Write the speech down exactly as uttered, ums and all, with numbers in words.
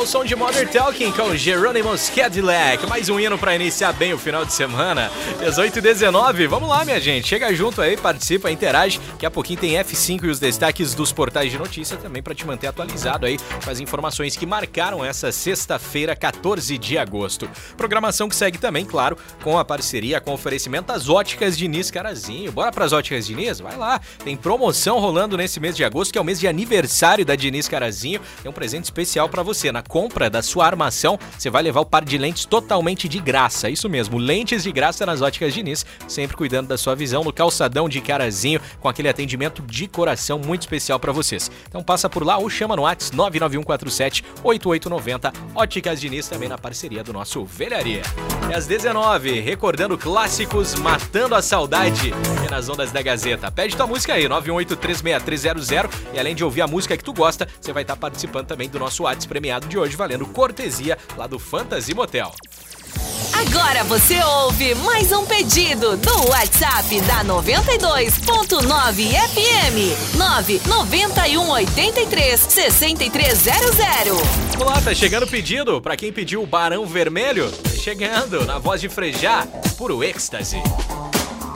o som de Modern Talking com Geronimo's Cadillac. Mais um hino pra iniciar bem o final de semana. dezoito e dezenove. Vamos lá, minha gente. Chega junto aí, participa, interage. Daqui a pouquinho tem F cinco e os destaques dos portais de notícia também pra te manter atualizado aí com as informações que marcaram essa sexta-feira, quatorze de agosto. Programação que segue também, claro, com a parceria, com oferecimento das Óticas Diniz Carazinho. Bora pras Óticas Diniz? Vai lá. Tem promoção rolando nesse mês de agosto, que é o mês de aniversário da Diniz Carazinho. Tem um presente especial pra você. Na compra da sua armação, você vai levar o par de lentes totalmente de graça. Isso mesmo, lentes de graça nas Óticas Diniz, sempre cuidando da sua visão no calçadão de Carazinho, com aquele atendimento de coração muito especial pra vocês. Então passa por lá ou chama no WhatsApp nove nove um quatro sete oito oito nove zero. Óticas Diniz também na parceria do nosso Velharia. É às dezenove, recordando clássicos, matando a saudade. É nas ondas da Gazeta. Pede tua música aí, nove um oito três seis três zero zero. E além de ouvir a música que tu gosta, você vai estar participando também do nosso WhatsApp premiado de hoje, valendo cortesia lá do Fantasy Motel. Agora você ouve mais um pedido do WhatsApp da noventa e dois ponto nove F M. nove nove um oito três seis três zero zero. Vamos lá, tá chegando o pedido pra quem pediu o Barão Vermelho. Tá chegando na voz de Frejá, puro êxtase.